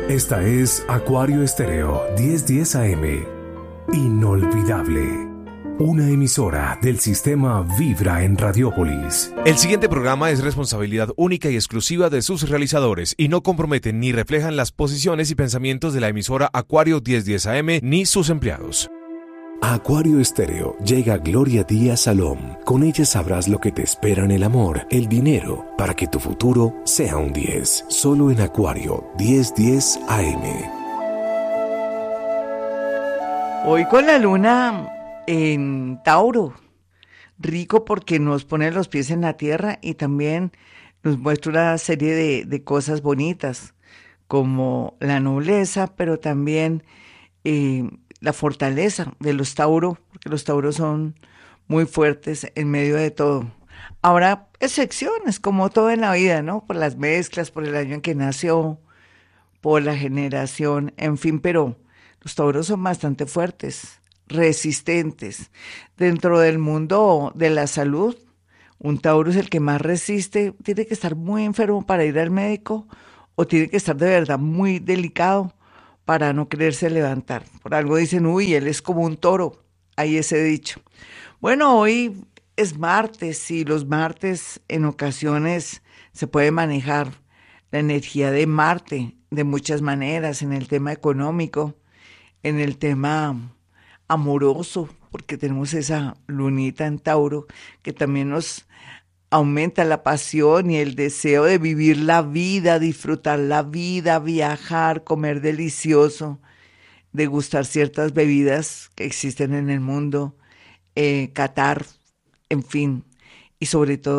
Esta es Acuario Estéreo 1010 AM. Inolvidable. Una emisora del sistema Vibra en Radiópolis. El siguiente programa es responsabilidad única y exclusiva de sus realizadores y no comprometen ni reflejan las posiciones y pensamientos de la emisora Acuario 1010 AM ni sus empleados. A Acuario Estéreo llega Gloria Díaz Salom. Con ella sabrás lo que te espera en el amor, el dinero, para que tu futuro sea un 10. Solo en Acuario 1010 AM. Hoy con la luna en Tauro, rico porque nos pone los pies en la tierra y también nos muestra una serie de cosas bonitas, como la nobleza, pero también la fortaleza de los Tauro, porque los Tauros son muy fuertes en medio de todo. Habrá excepciones, como todo en la vida, ¿no? Por las mezclas, por el año en que nació, por la generación, en fin, pero los Tauros son bastante fuertes, resistentes. Dentro del mundo de la salud, un Tauro es el que más resiste. Tiene que estar muy enfermo para ir al médico o tiene que estar de verdad muy delicado para no quererse levantar. Por algo dicen, uy, él es como un toro. Hay ese dicho. Bueno, hoy es martes y los martes en ocasiones se puede manejar la energía de Marte de muchas maneras, en el tema económico, en el tema amoroso, porque tenemos esa lunita en Tauro que también nos aumenta la pasión y el deseo de vivir la vida, disfrutar la vida, viajar, comer delicioso, degustar ciertas bebidas que existen en el mundo, catar, en fin, y sobre todo